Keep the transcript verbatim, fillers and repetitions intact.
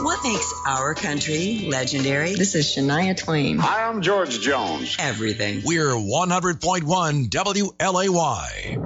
What makes our country legendary? This is Shania Twain. Hi, I'm George Jones. Everything. We're one hundred point one W L A Y.